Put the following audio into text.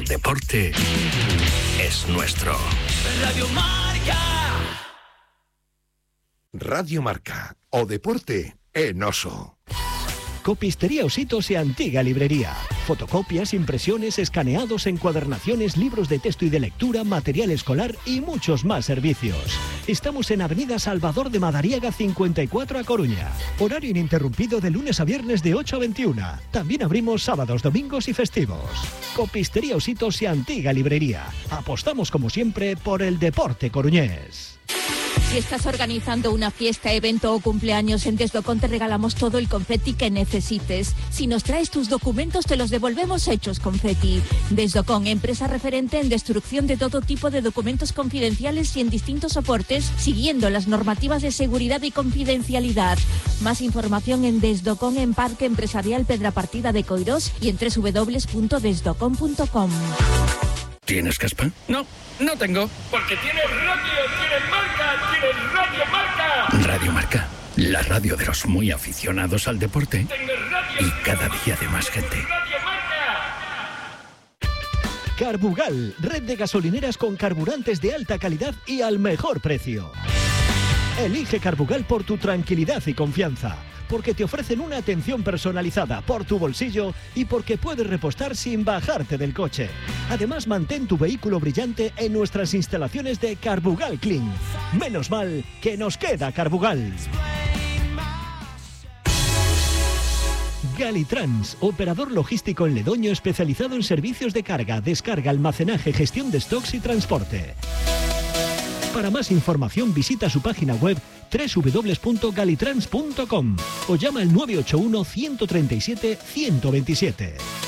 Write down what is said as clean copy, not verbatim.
deporte es nuestro. Radio Marca. Radio Marca, o deporte en Oso. Copistería Ositos y Antigua Librería. Fotocopias, impresiones, escaneados, encuadernaciones, libros de texto y de lectura, material escolar y muchos más servicios. Estamos en Avenida Salvador de Madariaga 54 a Coruña. Horario ininterrumpido de lunes a viernes de 8 a 21. También abrimos sábados, domingos y festivos. Copistería Ositos y Antigua Librería. Apostamos como siempre por el deporte coruñés. Si estás organizando una fiesta, evento o cumpleaños, en Desdocon te regalamos todo el confeti que necesites. Si nos traes tus documentos, te los devolvemos hechos confeti. Desdocon, empresa referente en destrucción de todo tipo de documentos confidenciales y en distintos soportes, siguiendo las normativas de seguridad y confidencialidad. Más información en Desdocon, en Parque Empresarial Pedrapartida de Coirós y en www.desdocon.com. ¿Tienes caspa? No, no tengo. Porque tienes radio, tienes marca, tienes Radio Marca. Radio Marca, la radio de los muy aficionados al deporte y cada día de más gente. Carbugal, red de gasolineras con carburantes de alta calidad y al mejor precio. Elige Carbugal por tu tranquilidad y confianza, porque te ofrecen una atención personalizada por tu bolsillo y porque puedes repostar sin bajarte del coche. Además, mantén tu vehículo brillante en nuestras instalaciones de Carbugal Clean. Menos mal que nos queda Carbugal. Galitrans, operador logístico en Ledoño especializado en servicios de carga, descarga, almacenaje, gestión de stocks y transporte. Para más información visita su página web www.galitrans.com o llama al 981 137 127.